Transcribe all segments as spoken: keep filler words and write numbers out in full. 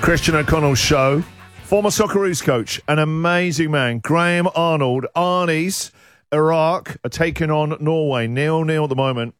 Christian O'Connell's show. Former Socceroos coach, an amazing man, Graham Arnold. Arnie's Iraq are taking on Norway. nil nil at the moment.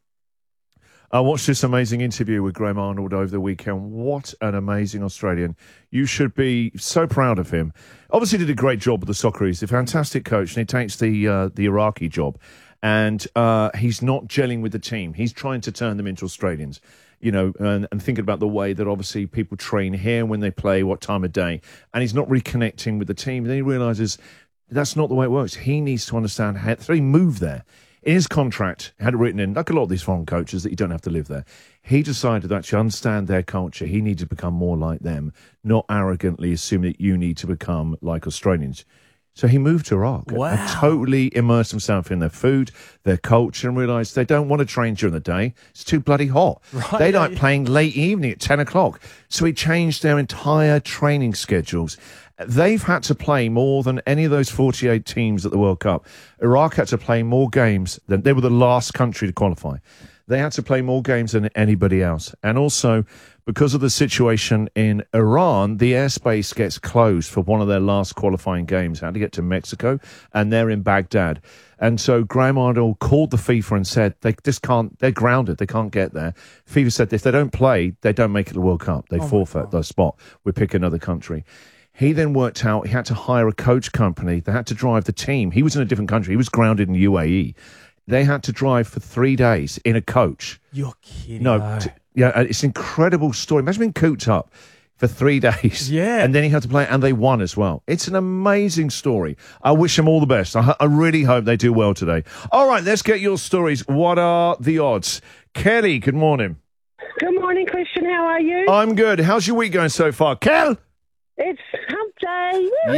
I watched this amazing interview with Graham Arnold over the weekend. What an amazing Australian. You should be so proud of him. Obviously did a great job with the Socceroos. He's a fantastic coach, and he takes the uh, the Iraqi job. And uh, he's not gelling with the team. He's trying to turn them into Australians, you know, and, and thinking about the way that obviously people train here when they play, what time of day. And he's not really connecting with the team. Then he realises that's not the way it works. He needs to understand how to move there. In his contract, he had it written in, like a lot of these foreign coaches, that you don't have to live there. He decided to actually understand their culture. He needed to become more like them, not arrogantly assume that you need to become like Australians. So he moved to Iraq Wow. and totally immersed himself in their food, their culture, and realised they don't want to train during the day. It's too bloody hot. Right, they yeah, like yeah. playing late evening at ten o'clock. So he changed their entire training schedules. They've had to play more than any of those forty-eight teams at the World Cup. Iraq had to play more games than they were the last country to qualify. They had to play more games than anybody else. And also, because of the situation in Iran, the airspace gets closed for one of their last qualifying games. Had to get to Mexico, and they're in Baghdad. And so Graham Arnold called the FIFA and said they just can't, they're grounded, they can't get there. FIFA said if they don't play, they don't make it to the World Cup. They Oh forfeit their spot. We pick another country. He then worked out he had to hire a coach company. They had to drive the team. He was in a different country. He was grounded in U A E. They had to drive for three days in a coach. You're kidding. No, No. t- yeah, it's an incredible story. Imagine being cooped up for three days. Yeah. And then he had to play, and they won as well. It's an amazing story. I wish them all the best. I, I really hope they do well today. All right, let's get your stories. What are the odds? Kelly, good morning. Good morning, Christian. How are you? I'm good. How's your week going so far? Kel? It's hump day. Woo!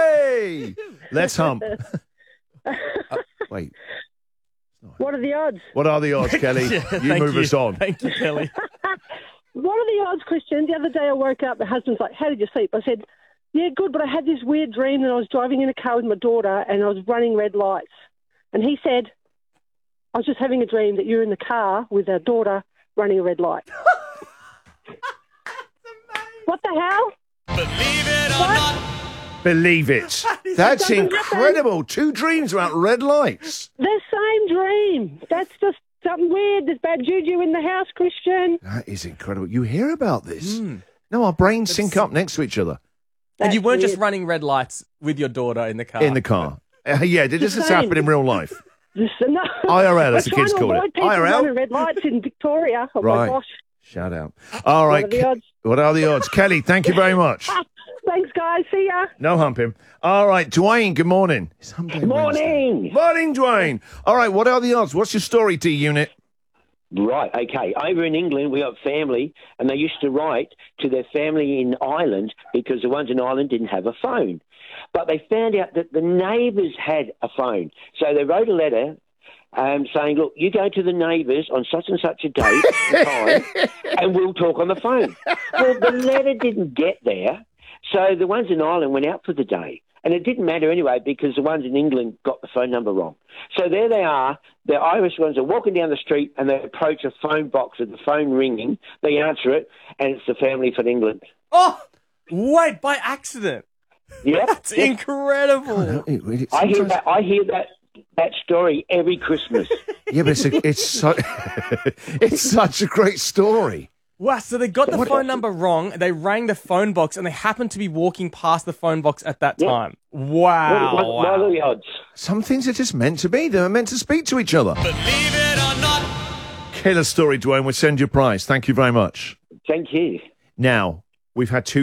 Yay! Let's hump. Uh, wait. What are the odds? What are the odds, Kelly? Yeah, you thank move us on. Thank you, Kelly. What are the odds, Christian? The other day I woke up, my husband's like, how did you sleep? I said, yeah, good, but I had this weird dream that I was driving in a car with my daughter and I was running red lights. And he said, I was just having a dream that you're in the car with our daughter running a red light. What the hell? Believe it or What? not. Believe it. That's incredible. Two dreams about red lights. The same dream. That's just something weird. There's bad juju in the house, Christian. That is incredible. You hear about this? Mm. No, our brains sync up next to each other And you That's weren't just weird. running red lights with your daughter in the car. in the car. Uh, yeah, did this Just happen saying. in real life? Just, no. I R L, We're as the kids trying to call it. avoid people I R L? running red lights in Victoria. Oh, Right. my gosh. Shout out. All right. What are the odds? What are the odds? Kelly, thank you very much. Thanks, guys. See ya. No humping. All right, Dwayne, good morning. It's hump day Wednesday. Morning. Morning, Dwayne. All right, what are the odds? What's your story, D-Unit? Right, okay. Over in England, we got family, and they used to write to their family in Ireland because the ones in Ireland didn't have a phone. But they found out that the neighbours had a phone. So they wrote a letter um, saying, look, you go to the neighbours on such and such a date and time, and we'll talk on the phone. Well, the letter didn't get there, so the ones in Ireland went out for the day. And it didn't matter anyway because the ones in England got the phone number wrong. So there they are. The Irish ones are walking down the street and they approach a phone box with the phone ringing. They answer it, and it's the family from England. Oh, wait, by accident. Yeah, That's incredible. It really- I hear sometimes- that. I hear that that story every Christmas. Yeah, but it's, a, it's, so, it's such a great story. Wow, so they got the What- phone number wrong, they rang the phone box, and they happened to be walking past the phone box at that Yeah. time. What, Wow. what, what wow. are the odds? Some things are just meant to be. They're meant to speak to each other. Believe it or not. Killer story, Dwayne. We'll send you a prize. Thank you very much. Thank you. Now, we've had two